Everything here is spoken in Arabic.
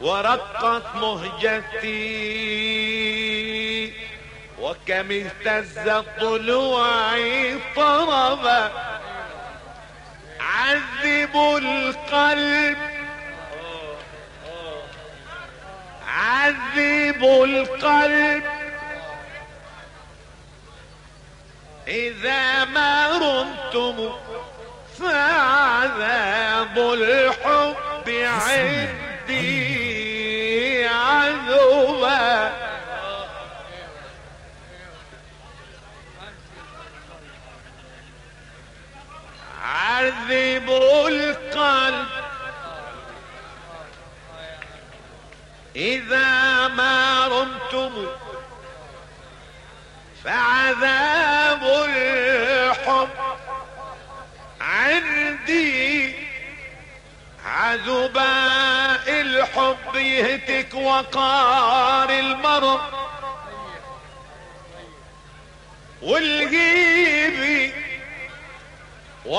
ورقت مهجتي وكم اهتزت ضلوعي طربا. عذبوا القلب عذبوا القلب إذا ما رمتم، فعذاب الحب عندي عذوبا. عذبوا القلب إذا ما رمتم، فعذاب الحب عندي عذبا. الحب يهتك وقار المرء، والغيب